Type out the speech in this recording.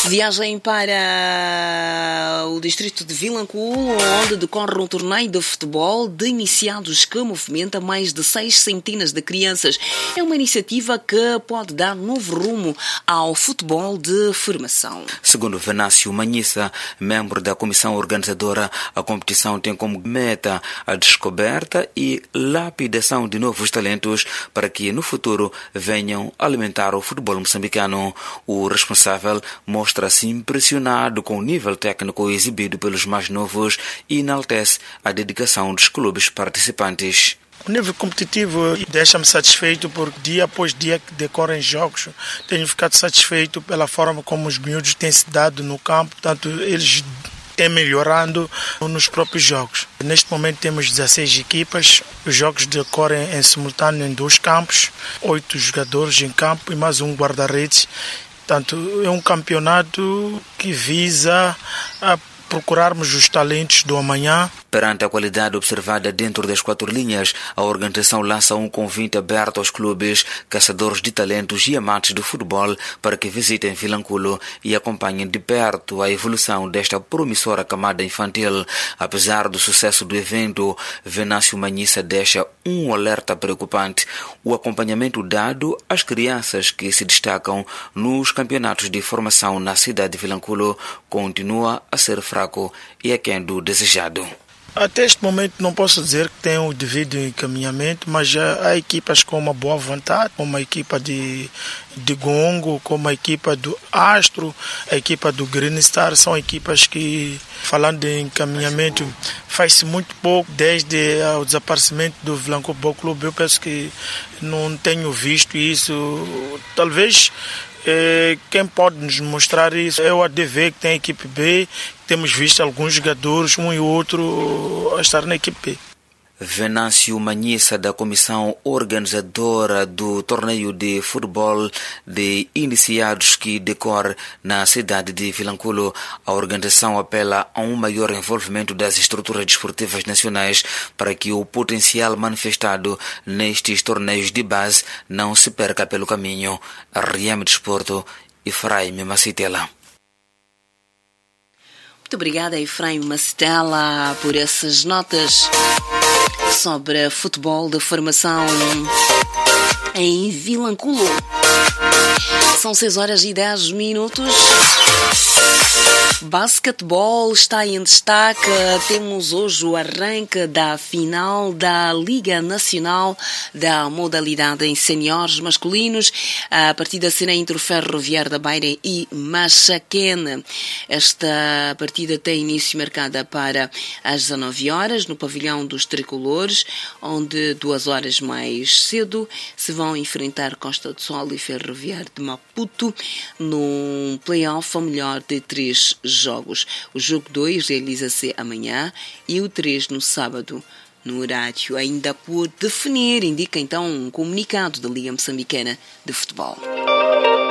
Viagem para o distrito de Vilanculo, onde decorre um torneio de futebol de iniciados que movimenta mais de 6 centenas de crianças. É uma iniciativa que pode dar novo rumo ao futebol de formação. Segundo Venâncio Manhissa, membro da comissão organizadora, a competição tem como meta a descoberta e lapidação de novos talentos para que no futuro venham alimentar o futebol moçambicano. O responsável mostra-se impressionado com o nível técnico exibido pelos mais novos e enaltece a dedicação dos clubes participantes. O nível competitivo deixa-me satisfeito porque dia após dia que decorrem jogos, tenho ficado satisfeito pela forma como os miúdos têm se dado no campo, portanto eles têm melhorando nos próprios jogos. Neste momento temos 16 equipas, os jogos decorrem em simultâneo em 2 campos, 8 jogadores em campo e mais um guarda-redes. Portanto, é um campeonato que visa a procurarmos os talentos do amanhã. Perante a qualidade observada dentro das 4 linhas, a organização lança um convite aberto aos clubes, caçadores de talentos e amantes do futebol para que visitem Vilanculo e acompanhem de perto a evolução desta promissora camada infantil. Apesar do sucesso do evento, Venâncio Manhissa deixa um alerta preocupante. O acompanhamento dado às crianças que se destacam nos campeonatos de formação na cidade de Vilanculo continua a ser fraco e aquém do desejado. Até este momento não posso dizer que tem o devido encaminhamento, mas há equipas com uma boa vontade, como a equipa de Gongo, como a equipa do Astro, a equipa do Green Star, são equipas que, falando de encaminhamento, faz-se muito pouco desde o desaparecimento do Vilanculo Futebol Clube. Eu penso que não tenho visto isso, talvez. Quem pode nos mostrar isso é o ADV, que tem a equipe B. Temos visto alguns jogadores, um e outro, a estar na equipe B. Venâncio Manhissa, da comissão organizadora do torneio de futebol de iniciados que decorre na cidade de Vilanculo. A organização apela a um maior envolvimento das estruturas desportivas nacionais para que o potencial manifestado nestes torneios de base não se perca pelo caminho. RM Desporto, Efraim Macitela. Muito obrigada, Efraim Macitela, por essas notas sobre futebol de formação em Vilanculo. São 6h10. Basquetebol está em destaque. Temos hoje o arranque da final da Liga Nacional da modalidade em séniores masculinos. A partida será entre o Ferroviário da Beira e Machaquene. Esta partida tem início marcada para as 19 horas no pavilhão dos tricolores, onde 2 horas mais cedo se vão enfrentar Costa do Sol e Ferroviário de Maputo num play-off a melhor de 3 jogos. O jogo 2 realiza-se amanhã e o 3 no sábado. No horário ainda por definir, indica então um comunicado da Liga Moçambicana de Futebol.